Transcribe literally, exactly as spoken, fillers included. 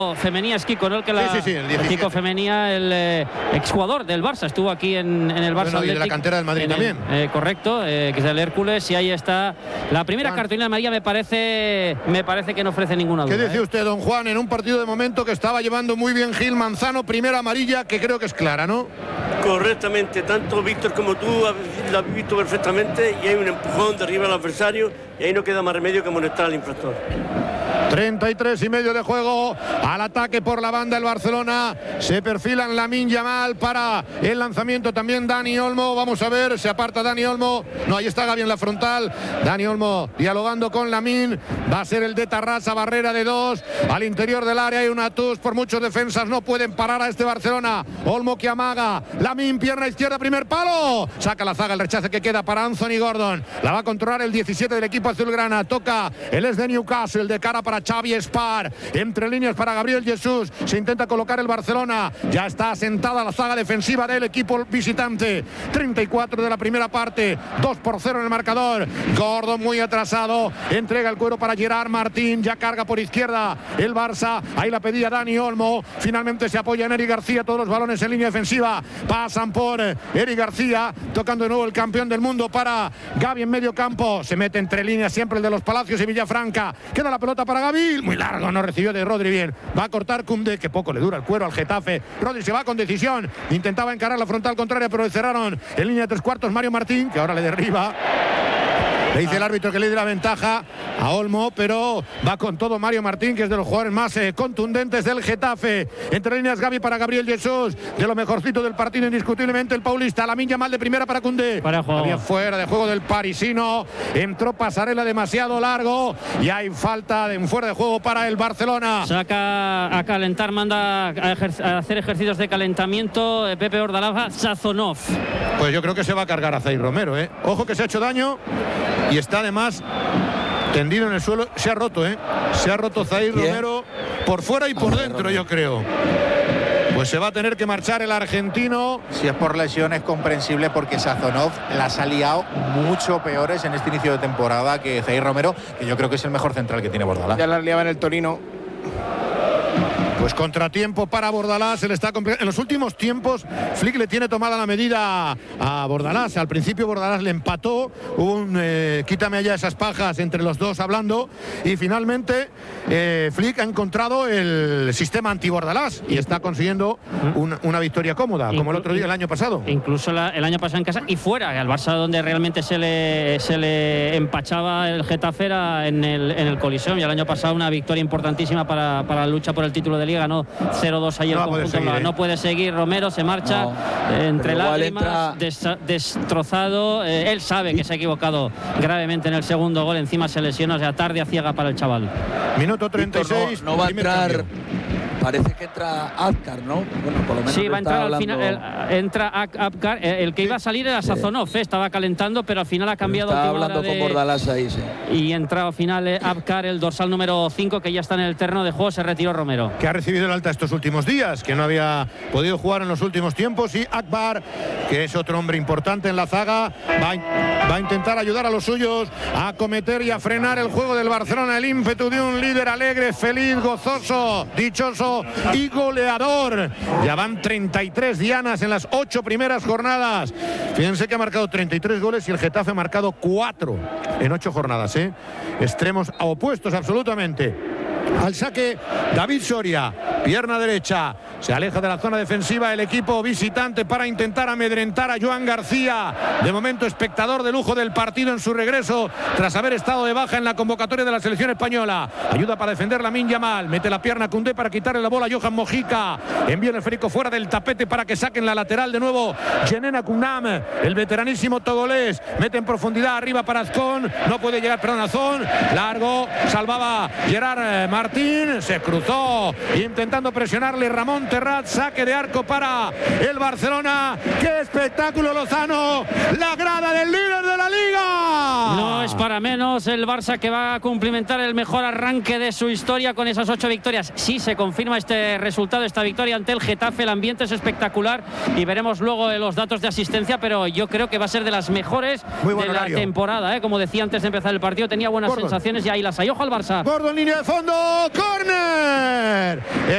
Femenía es Kiko, ¿no? El, que la, sí, sí, sí, el, el Kiko Femenía, el eh, exjugador del Barça, estuvo aquí en, en el Barça. Bueno, y de la cantera del Madrid también. El, eh, correcto, eh, que es el Hércules, y ahí está la primera Juan. cartulina amarilla. Me parece, me parece que no ofrece ninguna duda. ¿Qué dice eh? usted, don Juan, en un partido de momento que estaba llevando muy bien Gil Manzano, primera amarilla, que creo que es clara, ¿no? Correctamente, tanto Víctor como tú la has visto perfectamente, y hay un empujón de arriba al adversario y ahí no queda más remedio que molestar al infractor. treinta y tres y medio de juego, al ataque por la banda el Barcelona, se perfilan Lamine Yamal para el lanzamiento, también Dani Olmo, vamos a ver, se aparta Dani Olmo, no, ahí está Gavi en la frontal, Dani Olmo dialogando con Lamine, va a ser el de Tarrasa, barrera de dos, al interior del área hay una tus, por muchos defensas no pueden parar a este Barcelona, Olmo que amaga, Lamine, pierna izquierda, primer palo, saca la zaga, el rechace que queda para Anthony Gordon, la va a controlar el diecisiete del equipo azulgrana, toca el es de Newcastle, de cara para Xavi Espar, entre líneas para Gabriel Jesús, se intenta colocar el Barcelona, ya está asentada la zaga defensiva del equipo visitante, treinta y cuatro de la primera parte, dos por cero en el marcador, Gordon muy atrasado, entrega el cuero para Gerard Martín, ya carga por izquierda el Barça, ahí la pedía Dani Olmo, finalmente se apoya en Eric García, todos los balones en línea defensiva, pasan por Eric García, tocando de nuevo el campeón del mundo para Gavi en medio campo, se mete entre líneas siempre el de los Palacios y Villafranca, queda la pelota para Gavi, muy largo, no recibió de Rodri bien, va a cortar Koundé, que poco le dura el cuero al Getafe, Rodri se va con decisión, intentaba encarar la frontal contraria, pero le cerraron en línea de tres cuartos Mario Martín, que ahora le derriba. Le dice el árbitro que le dé la ventaja a Olmo, pero va con todo Mario Martín, que es de los jugadores más eh, contundentes del Getafe. Entre líneas Gavi para Gabriel Jesús, de lo mejorcito del partido indiscutiblemente el paulista. Lamine Yamal de primera para Koundé. Para juego. Había fuera de juego del parisino, entró pasarela demasiado largo y hay falta de un fuera de juego para el Barcelona. Saca a calentar, manda a, ejer a hacer ejercicios de calentamiento eh, Pepe Bordalás, Sazonov. Pues yo creo que se va a cargar a Zaire Romero, ¿eh? Ojo que se ha hecho daño. Y está además tendido en el suelo, se ha roto, ¿eh? Se ha roto Zaire Romero por fuera y por dentro, yo creo. Pues se va a tener que marchar el argentino. Si es por lesión es comprensible, porque Sazonov las ha liado mucho peores en este inicio de temporada que Zaire Romero, que yo creo que es el mejor central que tiene Bordalás. Ya las liaba en el Torino. Pues contratiempo para Bordalás, se le está en los últimos tiempos Flick le tiene tomada la medida a Bordalás. Al principio Bordalás le empató, hubo un eh, quítame allá esas pajas entre los dos hablando, y finalmente eh, Flick ha encontrado el sistema anti-Bordalás y está consiguiendo un, una victoria cómoda, como el otro día el año pasado. Incluso la, el año pasado en casa y fuera, al Barça donde realmente se le, se le empachaba el Getafe era en el, en el Coliseum, y el año pasado una victoria importantísima para, para la lucha por el título de Liga, ganó cero dos ahí no el conjunto, seguir, ¿eh? No puede seguir, Romero se marcha no, eh, entre lágrimas, entra... des, destrozado, eh, él sabe que se ha equivocado gravemente en el segundo gol, encima se lesiona, o sea, tarde a ciega para el chaval. Minuto treinta y seis, Víctor, no, no va a entrar cambio. Parece que entra Azcar, ¿no? Bueno, por lo menos sí, va a entrar al hablando... final. El, entra Azcar. El que iba a salir era Sazonov, sí. Estaba calentando, pero al final ha cambiado. Estaba hablando de... con Bordalás ahí, sí. Y entra al final Azcar, el dorsal número cinco, que ya está en el terreno de juego. Se retiró Romero. Que ha recibido el alta estos últimos días, que no había podido jugar en los últimos tiempos. Y Akbar, que es otro hombre importante en la zaga, va a, va a intentar ayudar a los suyos a acometer y a frenar el juego del Barcelona. El ímpetu de un líder alegre, feliz, gozoso, dichoso y goleador. Ya van treinta y tres dianas en las ocho primeras jornadas. Fíjense que ha marcado treinta y tres goles y el Getafe ha marcado cuatro en ocho jornadas, ¿eh? Extremos opuestos absolutamente. Al saque David Soria, pierna derecha, se aleja de la zona defensiva el equipo visitante para intentar amedrentar a Joan García, de momento espectador de lujo del partido en su regreso tras haber estado de baja en la convocatoria de la selección española. Ayuda para defender Lamine Yamal, mete la pierna Koundé para quitarle la bola a Johan Mojica, envía el esférico fuera del tapete para que saquen la lateral de nuevo Jenena Kundam, el veteranísimo togolés, mete en profundidad arriba para Azcón, no puede llegar, perdón, Azón, largo, salvaba Gerard Martín, se cruzó intentando presionarle Ramón Terrat, saque de arco para el Barcelona. ¡Qué espectáculo, Lozano! ¡La grada del líder de la Liga! No es para menos el Barça, que va a cumplimentar el mejor arranque de su historia con esas ocho victorias. Sí, se confirma este resultado, esta victoria ante el Getafe. El ambiente es espectacular y veremos luego los datos de asistencia, pero yo creo que va a ser de las mejores de la temporada, ¿eh? Como decía antes de empezar el partido, tenía buenas Gordon. sensaciones y ahí las hay. Ojo al Barça. Gordon, línea de fondo, córner.